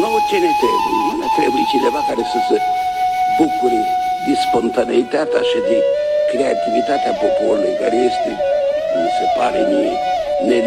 nouă ce ne trebuie? Nu ne trebuie cineva care să se bucure de spontaneitatea și de creativitatea poporului, care este, mi se pare mie,